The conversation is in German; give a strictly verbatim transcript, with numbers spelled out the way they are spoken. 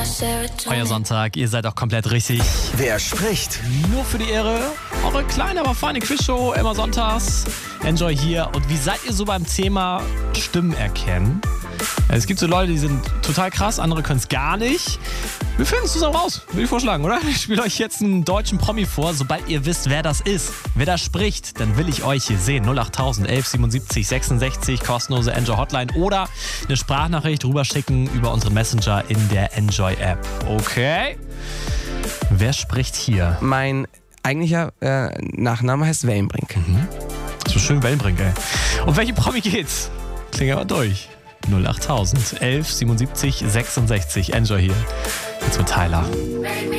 Euer Sonntag, ihr seid auch komplett richtig. Wer spricht? Nur für die Ehre. Eure kleine, aber feine Quizshow, immer sonntags. Enjoy hier. Und wie seid ihr so beim Thema Stimmen erkennen? Es gibt so Leute, die sind total krass, andere können es gar nicht. Wir finden es zusammen raus, würde ich vorschlagen, oder? Ich spiele euch jetzt einen deutschen Promi vor. Sobald ihr wisst, wer das ist, wer da spricht, dann will ich euch hier sehen. null acht null null elf siebenundsiebzig sechsundsechzig, kostenlose Enjoy Hotline oder eine Sprachnachricht rüberschicken über unseren Messenger in der Enjoy App. Okay? Wer spricht hier? Mein eigentlicher äh, Nachname heißt Wellenbrink. Mhm. So schön Wellenbrink, ey. Um welche Promi geht's? Klingt aber durch. null acht null null elf siebenundsiebzig sechsundsechzig. Enjoy hier. Jetzt mit Tyler. Baby.